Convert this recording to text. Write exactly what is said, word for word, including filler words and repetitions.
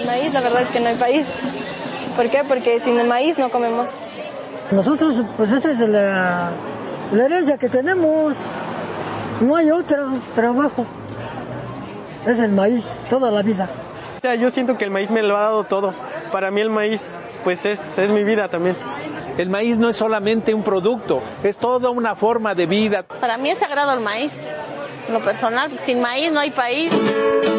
maíz, la verdad es que no hay país. ¿Por qué? Porque sin el maíz no comemos. Nosotros, pues esa es la, la herencia que tenemos. No hay otro trabajo. Es el maíz, toda la vida. O sea, yo siento que el maíz me lo ha dado todo. Para mí el maíz, pues es, es mi vida también. El maíz no es solamente un producto, es toda una forma de vida. Para mí es sagrado el maíz. En lo personal, sin maíz no hay país.